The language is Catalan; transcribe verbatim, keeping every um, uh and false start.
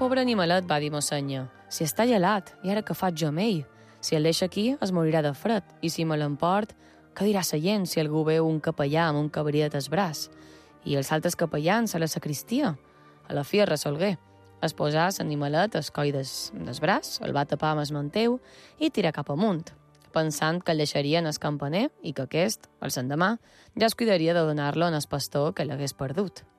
Pobre animalet, va dir mossenya. Si està gelat, i ara què faig jo amb ell? Si el deixa aquí, es morirà de fred, i si me l'emport, què dirà sa gent si algú veu un capellà amb un cabrit al braç? I els altres capellans a la sacristia? A la fi es resolgué. Es posà l'animalet al coll des, des braç, el va tapar amb el manteu i tirar cap amunt, pensant que el deixarien al campaner i que aquest, el l'endemà, ja es cuidaria de donar-lo al pastor que l'hagués perdut.